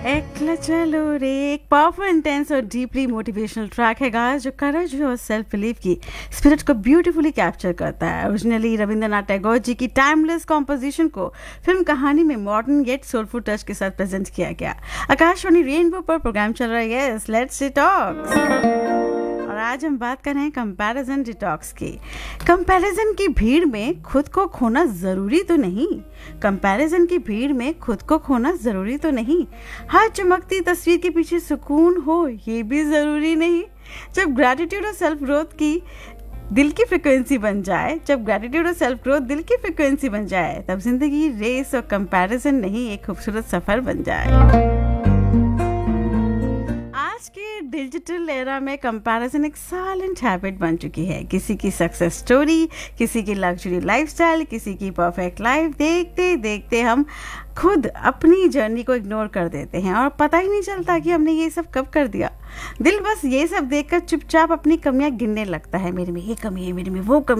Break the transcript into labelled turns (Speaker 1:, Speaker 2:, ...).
Speaker 1: एकला चलो रे एक पावरफुल इंटेंस और डीपली मोटिवेशनल ट्रैक है गाइस जो करेज और सेल्फ बिलीव की स्पिरिट को ब्यूटीफुली कैप्चर करता है। ओरिजिनली रविंद्रनाथ टैगोर जी की टाइमलेस कॉम्पोजिशन को फिल्म कहानी में मॉडर्न येट सोलफुल टच के साथ प्रेजेंट किया गया। आकाशवाणी रेनबो पर प्रोग्राम चल रहा है लेट्स टॉक और आज हम बात कर रहे हैं कंपैरिजन डिटॉक्स की। कंपैरिजन की भीड़ में खुद को खोना जरूरी तो नहीं। कंपैरिजन की भीड़ में खुद को खोना जरूरी तो नहीं। हर चमकती तस्वीर के पीछे सुकून हो ये भी जरूरी नहीं। जब ग्रैटिट्यूड और सेल्फ ग्रोथ की दिल की फ्रिक्वेंसी बन जाए तब जिंदगी रेस और कंपैरिजन नहीं एक खूबसूरत सफर बन जाए। आज के डिजिटल एरा में कंपैरिजन एक साइलेंट हैबिट बन चुकी है। किसी की सक्सेस स्टोरी, किसी की लग्जरी लाइफस्टाइल, किसी की परफेक्ट लाइफ देखते देखते हम खुद अपनी जर्नी को इग्नोर कर देते हैं और पता ही नहीं चलता कि हमने ये सब कब कर दिया। दिल बस ये सब देखकर चुपचाप अपनी कमियां गिनने लगता है। मेरे में ये कमी है, मेरे में वो कमी